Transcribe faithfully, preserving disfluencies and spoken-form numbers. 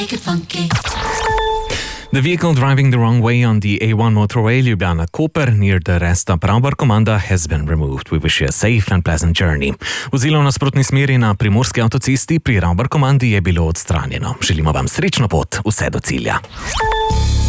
Make it funky. The vehicle driving the wrong way on the A one motorway Ljubljana-Koper near the Resta Pravbar-Komanda has been removed. We wish you a safe and pleasant journey. Vozilo v nasprotni smeri na Primorski avtocesti pri Ravbar-Komandi je bilo odstranjeno. Želimo vam srečno pot vse do cilja.